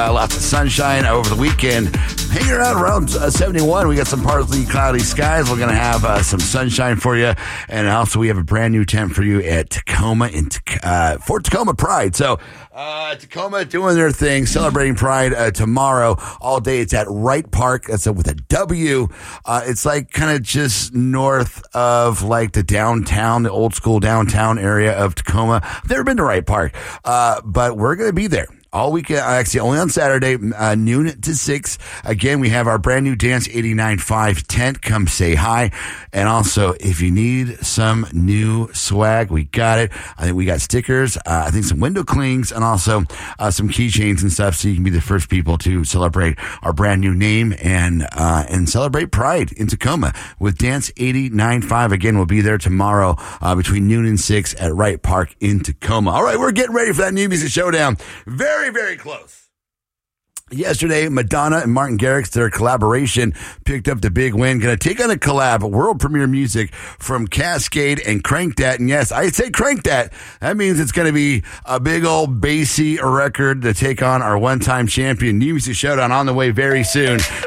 Lots of sunshine over the weekend. Hanging around 71. We got some partly cloudy skies. We're going to have some sunshine for you. And also we have a brand new tent for you at Tacoma for Tacoma Pride. So Tacoma doing their thing, celebrating Pride tomorrow. All day it's at Wright Park. That's with a W. It's like kind of just north of like the downtown, the old school downtown area of Tacoma. I've never been to Wright Park, but we're going to be there all weekend, actually only on Saturday, noon to 6. Again, we have our brand new Dance 89.5 tent. Come say hi. And also, if you need some new swag, we got it. I think we got stickers, I think some window clings, and also some keychains and stuff, so you can be the first people to celebrate our brand new name and celebrate Pride in Tacoma with Dance 89.5. Again, we'll be there tomorrow between noon and 6 at Wright Park in Tacoma. All right, we're getting ready for that New Music Showdown. Very, very close. Yesterday, Madonna and Martin Garrix, their collaboration, picked up the big win. Going to take on a collab, world premiere music from Cascade and Crank That. And yes, I say Crank That. That means it's going to be a big old bassy record to take on our one-time champion. New Music Showdown on the way very soon.